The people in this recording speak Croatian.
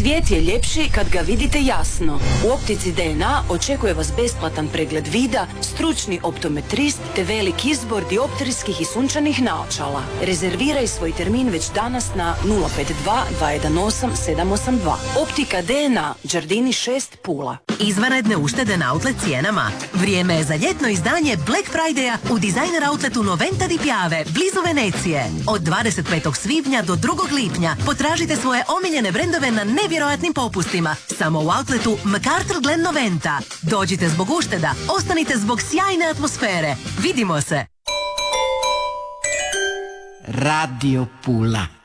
Svijet je ljepši kad ga vidite jasno. U Optici DNA očekuje vas besplatan pregled vida, stručni optometrist te velik izbor dioptrijskih i sunčanih naočala. Rezerviraj svoj termin već danas na 052 218 782. Optika DNA, Đardini 6, Pula. Izvanredne uštede na outlet cijenama. Vrijeme je za ljetno izdanje Black Friday-a u Designer Outletu Noventa di Piave, blizu Venecije. Od 25. svibnja do 2. lipnja potražite svoje omiljene brendove na nevjerojatnim popustima. Samo u outletu MacArthur Glen Noventa. Dođite zbog ušteda, ostanite zbog sjajne atmosfere. Vidimo se! Radio Pula.